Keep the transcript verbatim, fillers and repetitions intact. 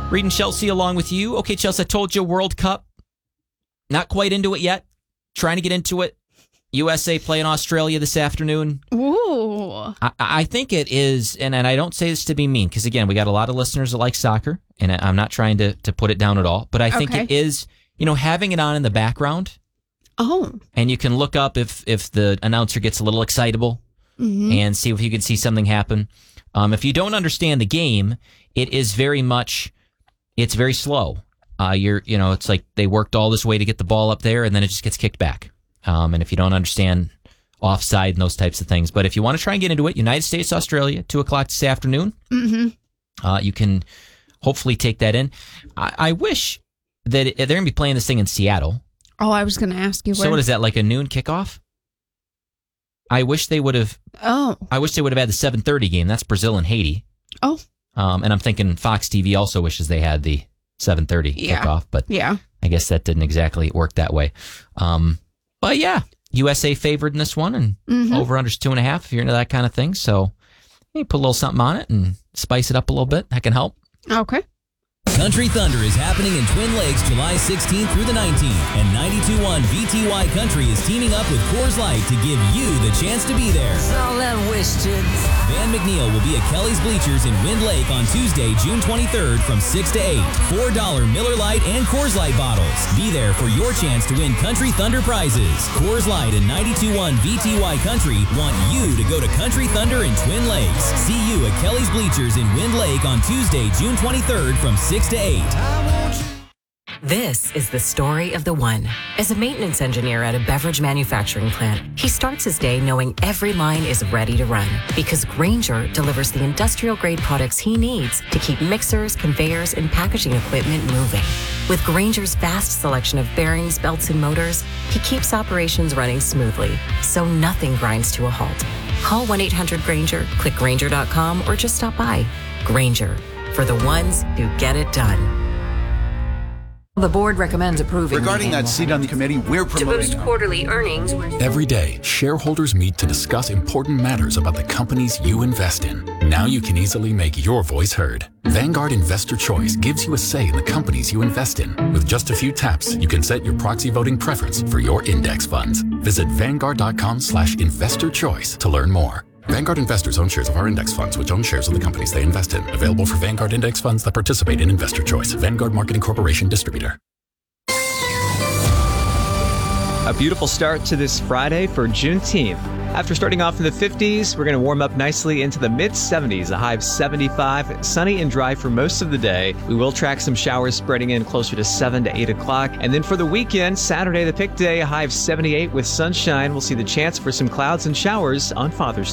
Reading Chelsea along with you. Okay, Chelsea, I told you World Cup. Not quite into it yet. Trying to get into it. U S A playing Australia this afternoon. Ooh. I, I think it is, and, and I don't say this to be mean, because, again, we got a lot of listeners that like soccer, and I'm not trying to, to put it down at all, but I think Okay. it is, you know, having it on in the background. Oh. And you can look up if, if the announcer gets a little excitable Mm-hmm. and see if you can see something happen. Um, if you don't understand the game, it is very much, it's very slow. Uh, you're, you know, it's like they worked all this way to get the ball up there, and then it just gets kicked back. Um, and if you don't understand offside and those types of things, but if you want to try and get into it, United States, Australia, two o'clock this afternoon. Mm-hmm. Uh, you can hopefully take that in. I, I wish that it, they're going to be playing this thing in Seattle. Oh, I was going to ask you where. So what is that, like a noon kickoff? I wish they would have. Oh. I wish they would have had the seven thirty game. That's Brazil and Haiti. Oh. Um, and I'm thinking Fox T V also wishes they had the seven thirty Yeah. kickoff, but Yeah. I guess that didn't exactly work that way. Um, but yeah, U S A favored in this one, and Mhm. over unders two and a half if you're into that kind of thing. So you put a little something on it and spice it up a little bit. That can help. Okay. Country Thunder is happening in Twin Lakes July sixteenth through the nineteenth, and ninety-two point one V T Y Country is teaming up with Coors Light to give you the chance to be there. All that wish, kids. Van McNeil will be at Kelly's Bleachers in Wind Lake on Tuesday, June twenty-third from six to eight. four dollars Miller Lite and Coors Light bottles. Be there for your chance to win Country Thunder prizes. Coors Light and ninety-two point one V T Y Country want you to go to Country Thunder in Twin Lakes. See you at Kelly's Bleachers in Wind Lake on Tuesday, June twenty-third from six to eight. This is the story of the one. As a maintenance engineer at a beverage manufacturing plant, he starts his day knowing every line is ready to run because Grainger delivers the industrial-grade products he needs to keep mixers, conveyors, and packaging equipment moving. With Grainger's vast selection of bearings, belts, and motors, he keeps operations running smoothly, so nothing grinds to a halt. Call one eight hundred Grainger, click Grainger dot com, or just stop by. Grainger, for the ones who get it done. The board recommends approving. Regarding that seat on the committee, we're To promoting. boost quarterly earnings. Every day, shareholders meet to discuss important matters about the companies you invest in. Now you can easily make your voice heard. Vanguard Investor Choice gives you a say in the companies you invest in. With just a few taps, you can set your proxy voting preference for your index funds. Visit vanguard dot com slash investor choice to learn more. Vanguard investors own shares of our index funds, which own shares of the companies they invest in. Available for Vanguard index funds that participate in Investor Choice. Vanguard Marketing Corporation distributor. A beautiful start to this Friday for Juneteenth. After starting off in the fifties, we're going to warm up nicely into the mid seventies, a high of seventy-five, sunny and dry for most of the day. We will track some showers spreading in closer to seven to eight o'clock. And then for the weekend, Saturday, the pick day, a high of seventy-eight with sunshine. We'll see the chance for some clouds and showers on Father's Day.